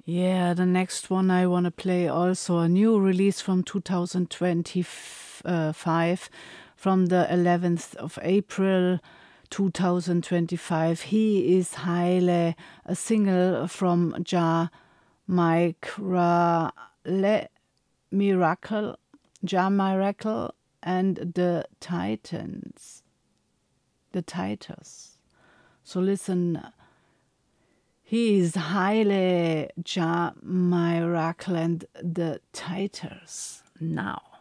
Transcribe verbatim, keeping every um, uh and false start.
Yeah, the next one I want to play also a new release from two thousand twenty-five from the eleventh of April two thousand twenty-five. He is Haile, a single from Ja Micra Le Miracle, Ja Miracle and the Titans. The Titans. So listen, he is Haile Ja Miracle and the Titans now.